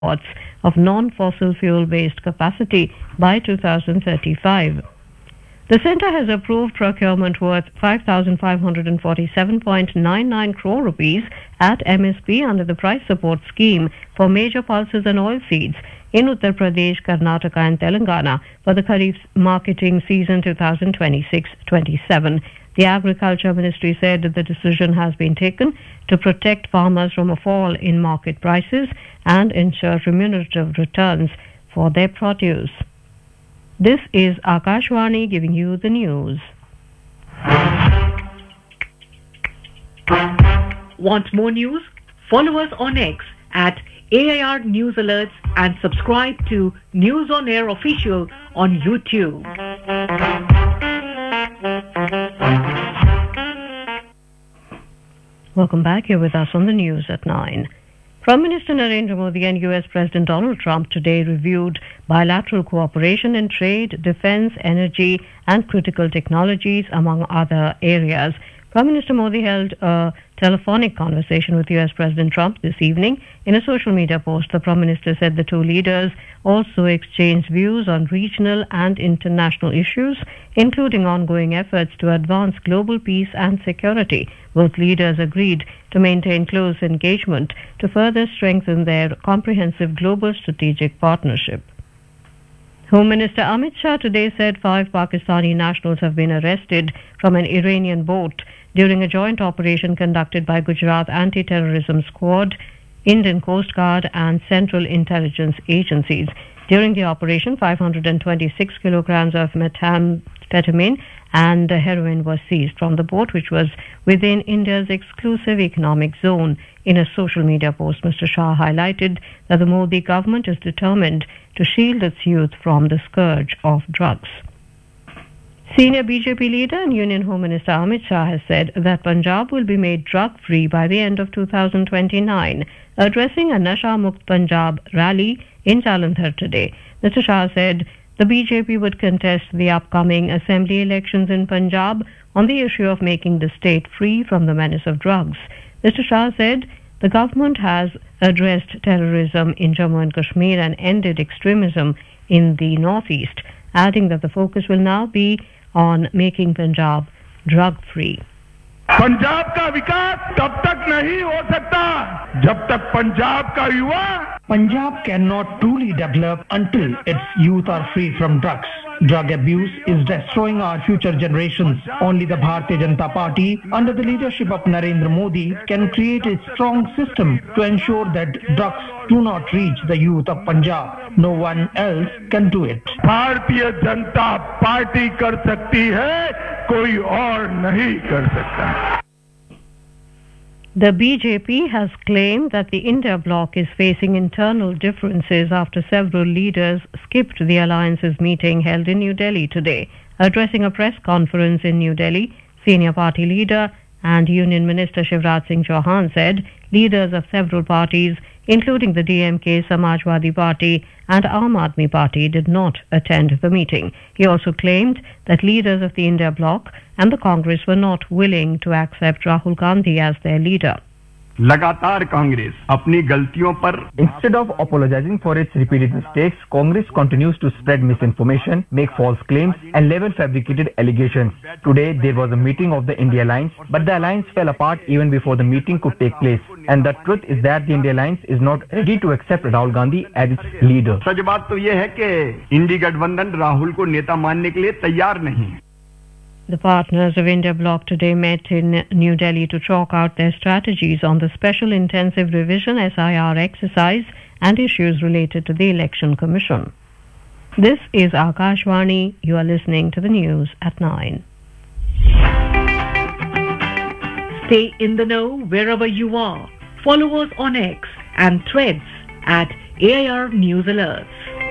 gigawatts of non-fossil fuel-based capacity by 2035. The centre has approved procurement worth 5,547.99 crore rupees at MSP under the price support scheme for major pulses and oilseeds in Uttar Pradesh, Karnataka and Telangana for the Kharif marketing season 2026-27. The Agriculture Ministry said that the decision has been taken to protect farmers from a fall in market prices and ensure remunerative returns for their produce. This is Akashvani giving you the news. Want more news? Follow us on X at AIR News Alerts and subscribe to News on Air Official on YouTube. Welcome back. You're with us on the news at 9. Prime Minister Narendra Modi and US President Donald Trump today reviewed bilateral cooperation in trade, defense, energy and critical technologies, among other areas. Prime Minister Modi held a telephonic conversation with US President Trump this evening. In a social media post, the Prime Minister said the two leaders also exchanged views on regional and international issues, including ongoing efforts to advance global peace and security. Both leaders agreed to maintain close engagement to further strengthen their comprehensive global strategic partnership. Home Minister Amit Shah today said 5 Pakistani nationals have been arrested from an Iranian boat during a joint operation conducted by Gujarat Anti-Terrorism Squad, Indian Coast Guard and Central Intelligence Agencies. During the operation, 526 kilograms of methamphetamine and heroin was seized from the boat, which was within India's exclusive economic zone. In a social media post, Mr. Shah highlighted that the Modi government is determined to shield its youth from the scourge of drugs. Senior BJP leader and Union Home Minister Amit Shah has said that Punjab will be made drug-free by the end of 2029. Addressing a Nasha Mukt Punjab rally in Jalandhar today, Mr. Shah said the BJP would contest the upcoming assembly elections in Punjab on the issue of making the state free from the menace of drugs. Mr. Shah said the government has addressed terrorism in Jammu and Kashmir and ended extremism in the northeast, adding that the focus will now be on making Punjab drug-free. Punjab का विकास तब तक नहीं हो सकता जब तक पंजाब का युवा Punjab cannot truly develop until its youth are free from drugs. Drug abuse is destroying our future generations. Only the Bharatiya Janata Party, under the leadership of Narendra Modi, can create a strong system to ensure that drugs do not reach the youth of Punjab. No one else can do it. Bharatiya Janata party कर सकती है, कोई और नहीं कर सकता. The BJP has claimed that the India bloc is facing internal differences after several leaders skipped the alliance's meeting held in New Delhi today. Addressing a press conference in New Delhi, senior party leader and Union Minister Shivraj Singh Chauhan said leaders of several parties, including the DMK, Samajwadi Party and Aam Aadmi Party, did not attend the meeting. He also claimed that leaders of the India bloc and the Congress were not willing to accept Rahul Gandhi as their leader. लगातार कांग्रेस अपनी गलतियों पर Instead of apologizing for its repeated mistakes, Congress continues to spread misinformation, make false claims and level fabricated allegations. Today there was a meeting of the India Alliance, but the alliance fell apart even before the meeting could take place. And the truth is that the India Alliance is not ready to accept Rahul Gandhi as its leader. सच बात तो ये है कि इंडी गठबंधन राहुल को नेता मानने के लिए तैयार नहीं. The partners of India bloc today met in New Delhi to chalk out their strategies on the Special Intensive Revision SIR exercise and issues related to the Election Commission. This is Akashvani. You are listening to the news at 9. Stay in the know wherever you are. Follow us on X and Threads at AIR News Alerts.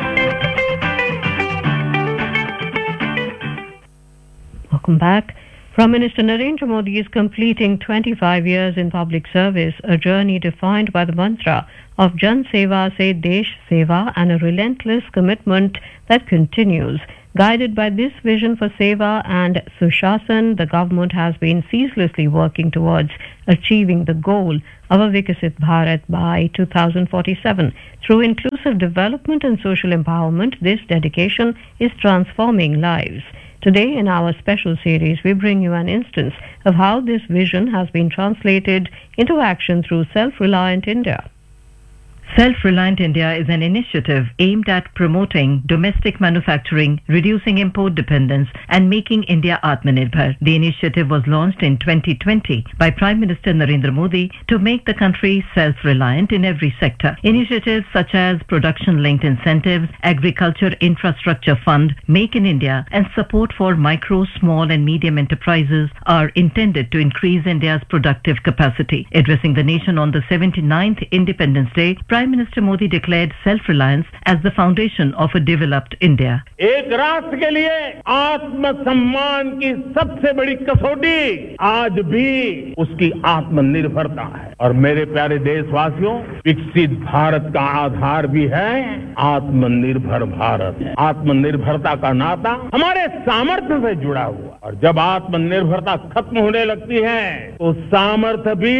Welcome back. Prime Minister Narendra Modi is completing 25 years in public service, a journey defined by the mantra of Jan Seva Se Desh Seva and a relentless commitment that continues. Guided by this vision for Seva and Sushasan, the government has been ceaselessly working towards achieving the goal of a Vikasit Bharat by 2047. Through inclusive development and social empowerment, this dedication is transforming lives. Today, in our special series, we bring you an instance of how this vision has been translated into action through Self-Reliant India. Self-Reliant India is an initiative aimed at promoting domestic manufacturing, reducing import dependence, and making India Atmanirbhar. The initiative was launched in 2020 by Prime Minister Narendra Modi to make the country self-reliant in every sector. Initiatives such as production-linked incentives, agriculture infrastructure fund, Make in India, and support for micro, small, and medium enterprises are intended to increase India's productive capacity. Addressing the nation on the 79th Independence Day, Prime Minister Modi declared self-reliance as the foundation of a developed India. एक राष्ट्र के लिए आत्मसम्मान की सबसे बड़ी कसौटी आज भी उसकी आत्मनिर्भरता है और मेरे प्यारे देशवासियों, विकसित भारत का आधार भी है आत्मनिर्भर भारत। आत्मनिर्भरता का नाता हमारे सामर्थ्य से जुड़ा हुआ और जब आत्मनिर्भरता खत्म होने लगती है तो सामर्थ्य भी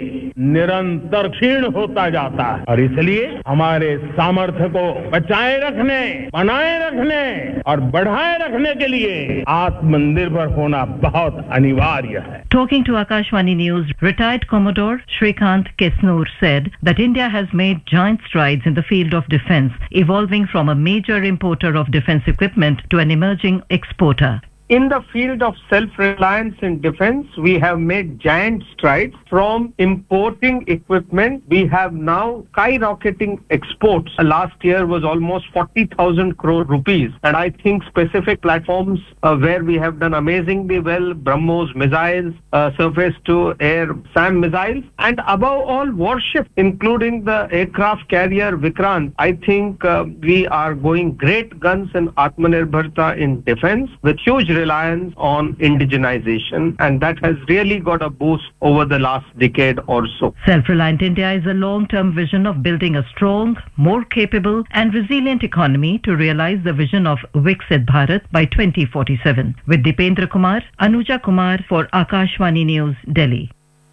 निरंतर क्षीण होता जाता है और इसलिए हमारे सामर्थ्य को बचाए रखने, बनाए रखने और बढ़ाए रखने के लिए आत्मनिर्भर होना बहुत अनिवार्य है। Talking to Akashvani News, retired Commodore Shrikant Kesnoor said that India has made giant strides in the field of defence, evolving from a major importer of defence equipment to an emerging exporter. In the field of self-reliance in defense, we have made giant strides. From importing equipment, we have now skyrocketing exports. Last year was almost 40,000 crore rupees. And I think specific platforms where we have done amazingly well, BrahMos missiles, surface-to-air SAM missiles, and above all, warships, including the aircraft carrier Vikrant. I think we are going great guns in Atmanirbharta in defense with huge reliance on indigenization, and that has really got a boost over the last decade or so. Self-Reliant India is a long-term vision of building a strong, more capable and resilient economy to realize the vision of Viksit Bharat by 2047. With Dipendra Kumar, Anuja Kumar for Akashvani News, Delhi.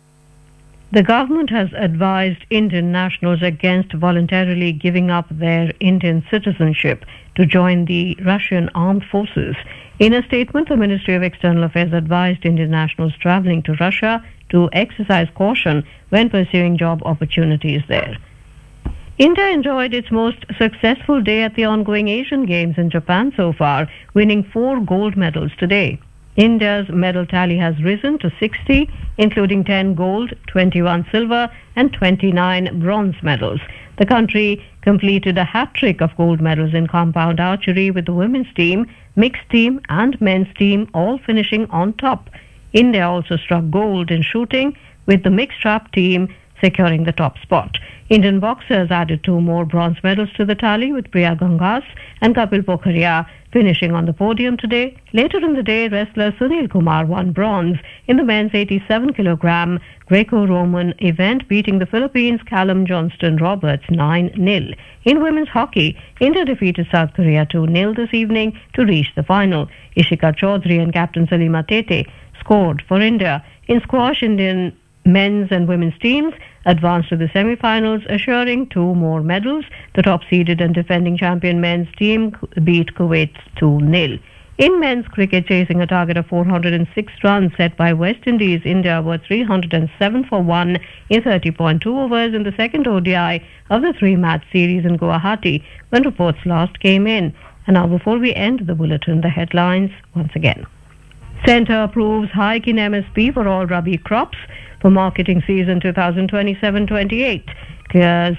The government has advised Indian nationals against voluntarily giving up their Indian citizenship to join the Russian armed forces. In a statement, the Ministry of External Affairs advised Indian nationals travelling to Russia to exercise caution when pursuing job opportunities there. India enjoyed its most successful day at the ongoing Asian Games in Japan so far, winning 4 gold medals today. India's medal tally has risen to 60, including 10 gold, 21 silver and 29 bronze medals. The country completed a hat-trick of gold medals in compound archery with the women's team, mixed team and men's team all finishing on top. India also struck gold in shooting, with the mixed trap team securing the top spot. Indian boxers added 2 more bronze medals to the tally, with Priya Gangas and Kapil Pokhariya finishing on the podium today. Later in the day, wrestler Sunil Kumar won bronze in the men's 87 kilogram Greco-Roman event, beating the Philippines' Callum Johnston Roberts 9-0. In women's hockey, India defeated South Korea 2-0 this evening to reach the final. Ishika Chaudhary and captain Salima Tete scored for India. In squash, Indian men's and women's teams advanced to the semi-finals, assuring 2 more medals. The top-seeded and defending champion men's team beat Kuwait 2-0. In men's cricket, chasing a target of 406 runs set by West Indies, India were 307 for 1 in 30.2 overs in the second ODI of the 3-match series in Guwahati when reports last came in. And now, before we end the bulletin, the headlines once again. Centre approves hike in MSP for all Rabi crops for marketing season 2027-28. Clears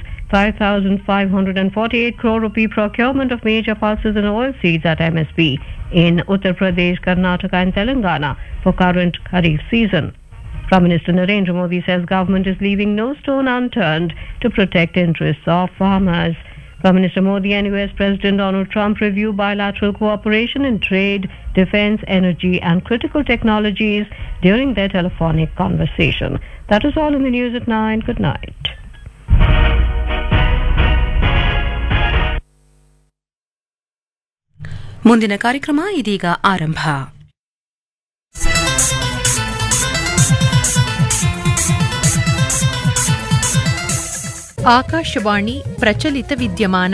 5,548 crore rupee procurement of major pulses and oilseeds at MSP in Uttar Pradesh, Karnataka and Telangana for current Kharif season. Prime Minister Narendra Modi says government is leaving no stone unturned to protect interests of farmers. Prime Minister Modi and US President Donald Trump review bilateral cooperation in trade, defense, energy and critical technologies during their telephonic conversation. That is all in the news at 9. Good night. ಮುಂದಿನ ಕಾರ್ಯಕ್ರಮ ಇದೀಗ ಆರಂಭ. ಆಕಾಶವಾಣಿ ಪ್ರಚಲಿತ ವಿದ್ಯಮಾನ